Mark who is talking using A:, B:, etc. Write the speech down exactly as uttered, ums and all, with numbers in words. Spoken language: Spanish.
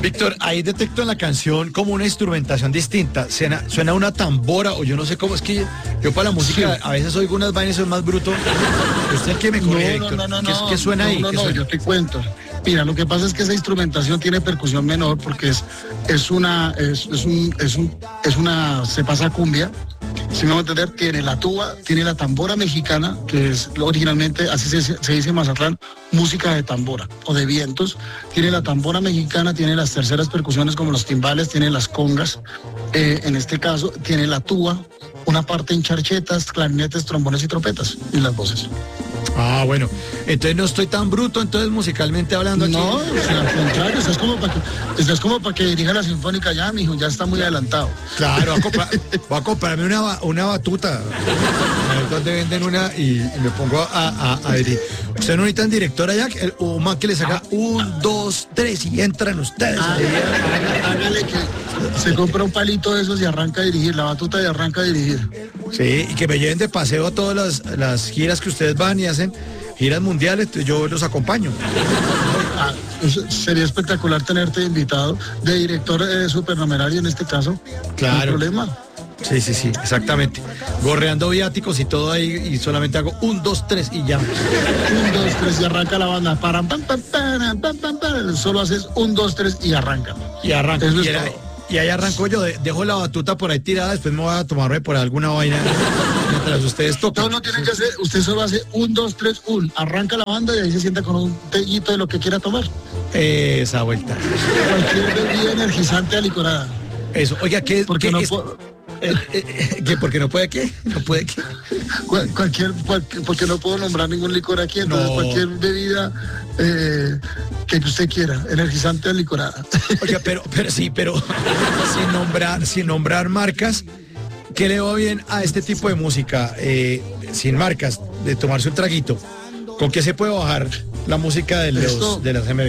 A: Víctor, ahí detecto en la canción como una instrumentación distinta. Suena, suena una tambora o yo no sé cómo. Es que yo para la música
B: Sí.
A: a veces oigo unas vainas y soy más bruto. ¿Usted qué me corrige,
B: No,
A: Víctor?
B: no, no, no,
A: ¿Qué,
B: no.
A: qué suena
B: no,
A: ahí?
B: No,
A: ¿Qué
B: no,
A: suena?
B: yo te cuento. Mira, lo que pasa es que esa instrumentación tiene percusión menor porque es, es una, es, es un, es un, es una, se pasa a cumbia. Si me voy a entender, tiene la tuba, tiene la tambora mexicana, que es originalmente, así se, se dice en Mazatlán, música de tambora o de vientos. Tiene la tambora mexicana, tiene las terceras percusiones como los timbales, tiene las congas. Eh, en este caso, tiene la tuba, una parte en charchetas, clarinetes, trombones y trompetas, y las voces.
A: Ah, bueno. Entonces no estoy tan bruto, entonces musicalmente hablando aquí.
B: No, o sea, al contrario, estás como para que, estás como para que dirija la sinfónica ya, mijo, ya está muy adelantado.
A: Claro, voy a, comprar, voy a comprarme una, ba- una batuta. A ver dónde venden una y, y me pongo a, a, a dirigir. ¿Usted no necesitan director allá? El, o más que le saca un, dos, tres y entran ustedes.
B: Ah, hágale, hágale que se compra un palito de esos y arranca a dirigir, la batuta y arranca a dirigir.
A: Sí, y que me lleven de paseo a todas las, las giras que ustedes van y hacen, giras mundiales, entonces yo los acompaño.
B: Ah, eso sería espectacular tenerte invitado de director eh, supernumerario en este caso.
A: Claro.
B: No hay problema.
A: Sí, sí, sí, exactamente. Gorreando viáticos y todo ahí y solamente hago un, dos, tres y ya.
B: Un, dos, tres y arranca la banda. Param, pam, pam, pam, pam, pam, pam. Solo haces un, dos, tres y arranca.
A: Y arranco.
B: Eso es
A: Y, era-
B: todo.
A: y ahí arranco yo, de- dejo la batuta por ahí tirada, después me voy a tomarme por alguna vaina mientras ustedes tocan.
B: No, no tiene que hacer, usted solo hace un, dos, tres, un. Arranca la banda y ahí se sienta con un tellito de lo que quiera tomar.
A: Esa vuelta.
B: Cualquier bebida energizante alicorada.
A: Eso. Oiga, ¿qué,
B: Porque
A: qué
B: no
A: es?
B: puedo.
A: Eh, eh, ¿qué? ¿Porque no puede qué? ¿No puede qué?
B: Cual- cualquier, cual- porque no puedo nombrar ningún licor aquí, entonces
A: No.
B: cualquier bebida eh, que usted quiera, energizante o licorada.
A: Oiga, pero, pero sí, pero sin nombrar, sin nombrar marcas, ¿qué le va bien a este tipo de música? Eh, sin marcas, de tomarse un traguito. ¿Con qué se puede bajar la música de
B: Esto-
A: los de las M V?